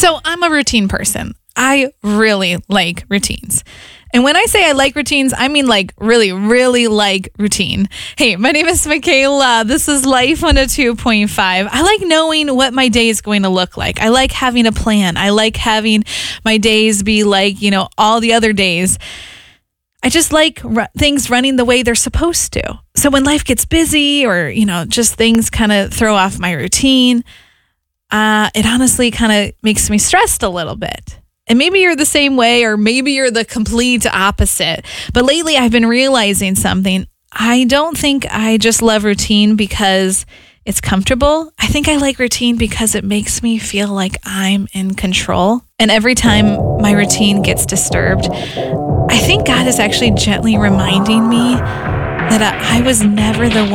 So I'm a routine person. I really like routines. And when I say I like routines, I mean like really, really like routine. Hey, my name is Michaela. This is Life 102.5. I like knowing what my day is going to look like. I like having a plan. I like having my days be like, all the other days. I just like things running the way they're supposed to. So when life gets busy or, just things kind of throw off my routine, it honestly kind of makes me stressed a little bit. And maybe you're the same way, or maybe you're the complete opposite. But lately I've been realizing something. I don't think I just love routine because it's comfortable. I think I like routine because it makes me feel like I'm in control. And every time my routine gets disturbed, I think God is actually gently reminding me that I was never the